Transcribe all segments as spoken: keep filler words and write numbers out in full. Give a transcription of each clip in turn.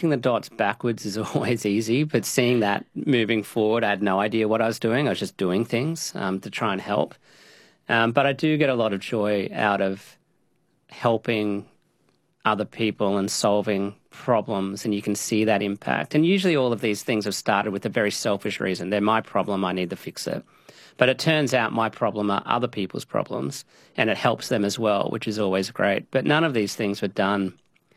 connecting the dots backwards is always easy, but seeing that moving forward, I had no idea what I was doing. I was just doing things um, to try and help. Um, but I do get a lot of joy out of helping other people and solving problems, and you can see that impact. And usually all of these things have started with a very selfish reason. They're my problem, I need to fix it. But it turns out my problem are other people's problems, and it helps them as well, which is always great. But none of these things were done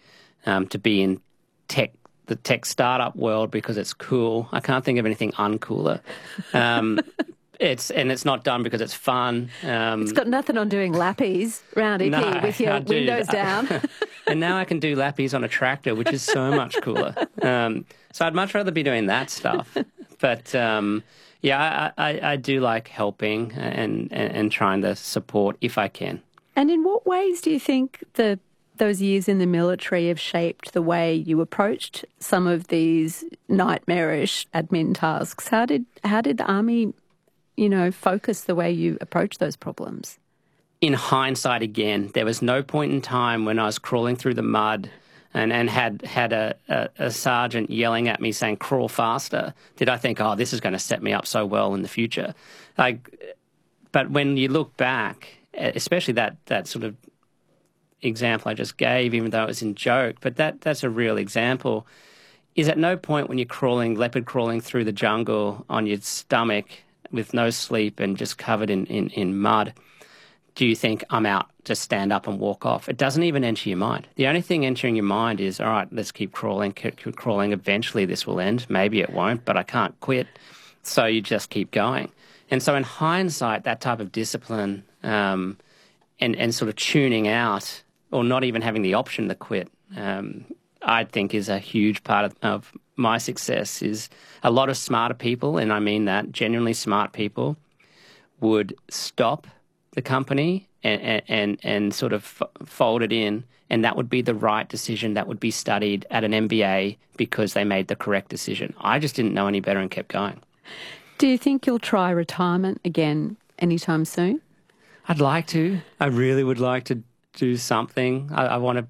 um, to be in tech, the tech startup world because it's cool. I can't think of anything uncooler. Um, It's and it's not done because it's fun. Um, it's got nothing on doing lappies round E P no, with your windows down. And now I can do lappies on a tractor, which is so much cooler. Um, so I'd much rather be doing that stuff. But um, yeah, I, I, I do like helping and, and, and trying to support if I can. And in what ways do you think the those years in the military have shaped the way you approached some of these nightmarish admin tasks? How did how did the Army, you know, focus the way you approach those problems? In hindsight, again, there was no point in time when I was crawling through the mud and, and had had a, a, a sergeant yelling at me saying, crawl faster, did I think, oh, this is going to set me up so well in the future. Like, but when you look back, especially that, that sort of example I just gave, even though it was in joke, but that that's a real example, is at no point when you're crawling, leopard crawling through the jungle on your stomach with no sleep and just covered in, in, in mud, do you think, I'm out, just stand up and walk off? It doesn't even enter your mind. The only thing entering your mind is, all right, let's keep crawling, keep, keep crawling. Eventually this will end. Maybe it won't, but I can't quit. So you just keep going. And so in hindsight, that type of discipline um, and, and sort of tuning out or not even having the option to quit, um, I think is a huge part of, of my success. Is a lot of smarter people, and I mean that, genuinely smart people, would stop the company and, and, and sort of f- fold it in, and that would be the right decision. That would be studied at an M B A because they made the correct decision. I just didn't know any better and kept going. Do you think you'll try retirement again anytime soon? I'd like to. I really would like to do something. I, I want to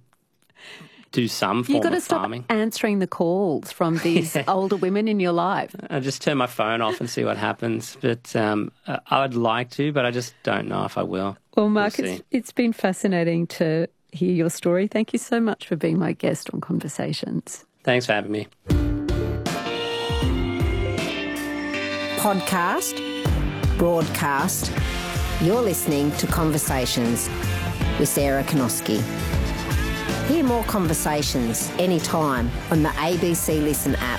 do some form You've got to of stop farming. answering the calls from these older women in your life. I just turn my phone off and see what happens. But um, I would like to, but I just don't know if I will. Well, Mark, we'll it's, it's been fascinating to hear your story. Thank you so much for being my guest on Conversations. Thanks for having me. Podcast, broadcast. You're listening to Conversations with Sarah Kanoski. Hear more conversations anytime on the A B C Listen app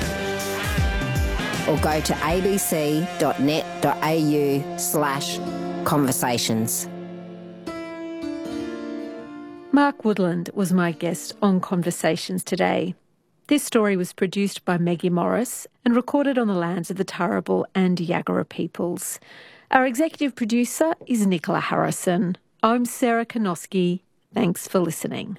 or go to abc.net.au slash conversations. Mark Woodland was my guest on Conversations today. This story was produced by Maggie Morris and recorded on the lands of the Turrbal and Yagara peoples. Our executive producer is Nicola Harrison. I'm Sarah Kanoski. Thanks for listening.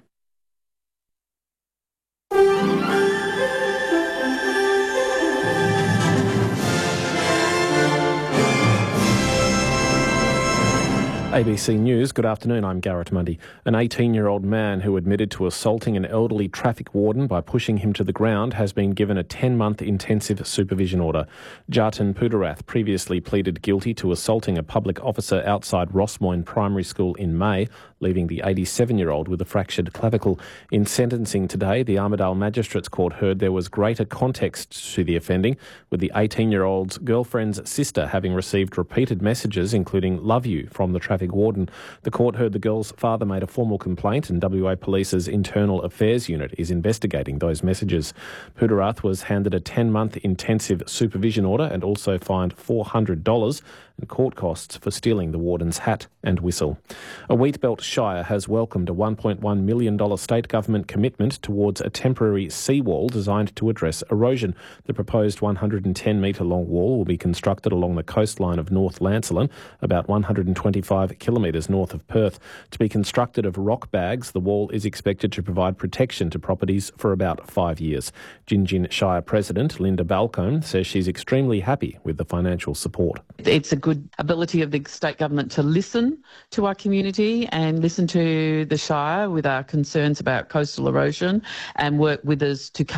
A B C News, good afternoon, I'm Garrett Mundy. An eighteen-year-old man who admitted to assaulting an elderly traffic warden by pushing him to the ground has been given a ten-month intensive supervision order. Jatin Pudarath previously pleaded guilty to assaulting a public officer outside Rossmoyne Primary School in May, leaving the eighty-seven-year-old with a fractured clavicle. In sentencing today, the Armidale Magistrates Court heard there was greater context to the offending, with the eighteen-year-old's girlfriend's sister having received repeated messages including "love you" from the traffic warden. The court heard the girl's father made a formal complaint and W A Police's Internal Affairs Unit is investigating those messages. Pudarath was handed a ten-month intensive supervision order and also fined four hundred dollars and court costs for stealing the warden's hat and whistle. A Wheatbelt Shire has welcomed a one point one million dollars state government commitment towards a temporary seawall designed to address erosion. The proposed one hundred ten metre long wall will be constructed along the coastline of North Lancelin, about one hundred twenty-five kilometres north of Perth. To be constructed of rock bags, the wall is expected to provide protection to properties for about five years. Gingin Shire President Linda Balcombe says she's extremely happy with the financial support. It's a good ability of the state government to listen to our community and listen to the Shire with our concerns about coastal erosion and work with us to come